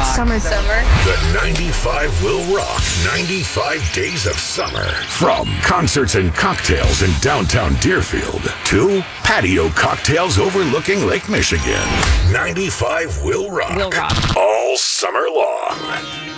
Summer. The 95 will rock 95 days of summer. From concerts and cocktails in downtown Deerfield to patio cocktails overlooking Lake Michigan. 95 will rock. Will rock. All summer long.